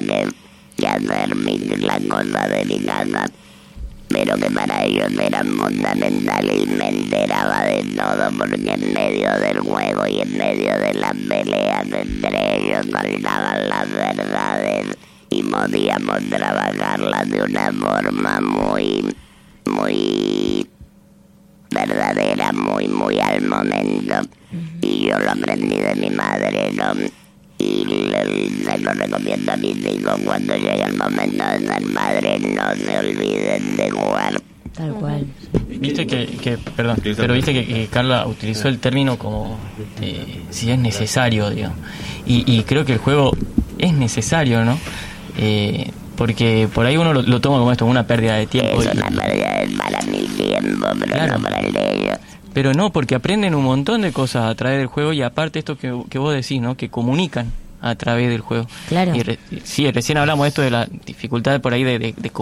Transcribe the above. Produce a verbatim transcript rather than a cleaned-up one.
que, que hacer las cosas de mi casa, pero que para ellos era fundamental y me enteraba de todo, porque en medio del juego y en medio de las peleas entre ellos saltaban las verdades y podíamos trabajarlas de una forma muy, muy verdadera, muy, muy al momento. Y yo lo aprendí de mi madre, ¿no? Y le, se lo recomiendo a mis hijos cuando llegue el momento de ser madre, no se olviden de jugar. Tal cual. Viste que, que perdón, pero viste que, que Carla utilizó el término como eh, si es necesario, digamos. Y, y creo que el juego es necesario, ¿no? Eh, porque por ahí uno lo, lo toma como esto, una pérdida de tiempo. Es una pérdida de, para mi tiempo, pero claro, no para el de ellos. Pero no, porque aprenden un montón de cosas a través del juego y aparte esto que, que vos decís, ¿no? Que comunican a través del juego. Claro. Y re, sí, recién hablamos de esto de la dificultad por ahí de, de, de